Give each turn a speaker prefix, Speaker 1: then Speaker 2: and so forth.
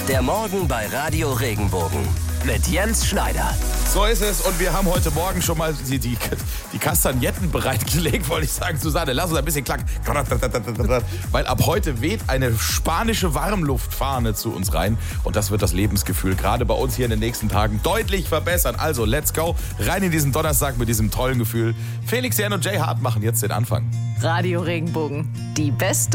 Speaker 1: Der Morgen bei Radio Regenbogen mit Jens Schneider.
Speaker 2: So ist es und wir haben heute Morgen schon mal die Kastagnetten bereitgelegt, wollte ich sagen. Susanne, lass uns ein bisschen klacken. Weil ab heute weht eine spanische Warmluftfahne zu uns rein und das wird das Lebensgefühl gerade bei uns hier in den nächsten Tagen deutlich verbessern. Also, let's go, rein in diesen Donnerstag mit diesem tollen Gefühl. Felix Jan und Jay Hart machen jetzt den Anfang.
Speaker 3: Radio Regenbogen, die beste